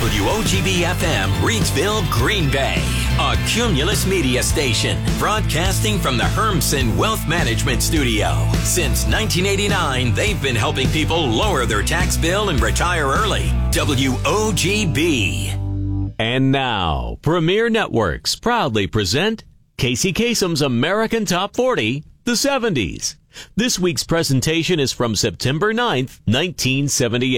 WOGB-FM, Reidsville, Green Bay. A Cumulus Media station, broadcasting from the Hermsen Wealth Management Studio. Since 1989, they've been helping people lower their tax bill and retire early. WOGB. And now, Premier Networks proudly present Casey Kasem's American Top 40, the 70s. This week's presentation is from September 9th, 1978.